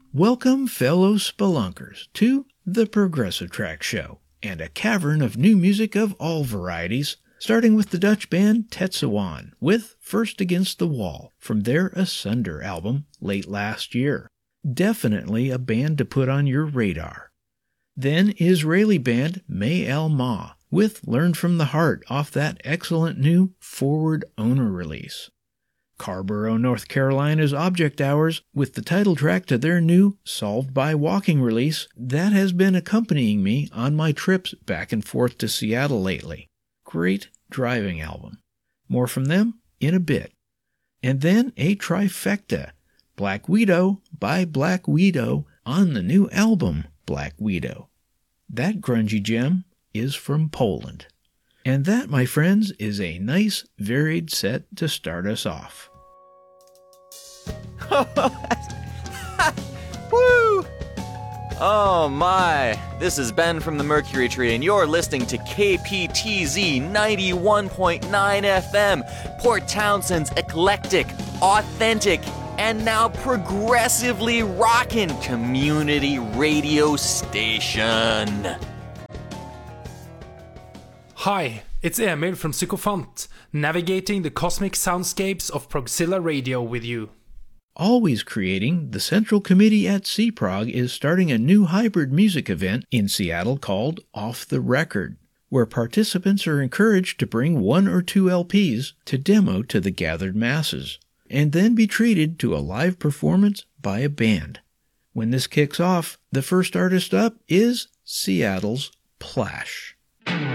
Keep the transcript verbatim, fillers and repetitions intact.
Welcome, fellow spelunkers, to the Progressive Track Show, and a cavern of new music of all varieties, starting with the Dutch band Tetsuwan with First Against the Wall from their Asunder album late last year. Definitely a band to put on your radar. Then Israeli band Me'el Ma with Learn from the Heart off that excellent new Forward Owner release. Carborough, North Carolina's Object Hours with the title track to their new Solved by Walking release that has been accompanying me on my trips back and forth to Seattle lately. Great driving album. More from them in a bit. And then a trifecta, Black Widow by Black Widow on the new album Black Widow. That grungy gem is from Poland. And that, my friends, is a nice, varied set to start us off. Woo! Oh my, this is Ben from the Mercury Tree, and you're listening to K P T Z ninety-one point nine F M, Port Townsend's eclectic, authentic, and now progressively rockin' community radio station. Hi, it's Emil from Psychophant, navigating the cosmic soundscapes of Progzilla Radio with you. Always creating, the Central Committee at C Prog is starting a new hybrid music event in Seattle called Off the Record, where participants are encouraged to bring one or two L Ps to demo to the gathered masses, and then be treated to a live performance by a band. When this kicks off, the first artist up is Seattle's Plash.